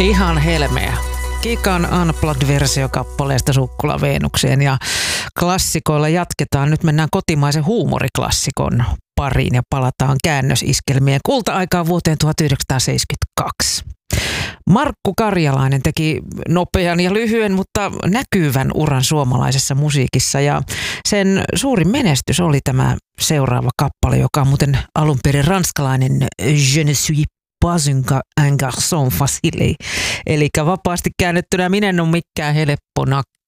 Ihan helmeä. Kikan Unplugged-versio kappaleesta Sukkula Veenukseen ja klassikoilla jatketaan. Nyt mennään kotimaisen huumoriklassikon pariin ja palataan käännösiskelmien kulta-aikaan vuoteen 1972. Markku Karjalainen teki nopean ja lyhyen, mutta näkyvän uran suomalaisessa musiikissa ja sen suurin menestys oli tämä seuraava kappale, joka on muuten alun perin ranskalainen Je ne suis pas un garçon facile, eli vapaasti käännettynä minä en ole mikään helppo nakki.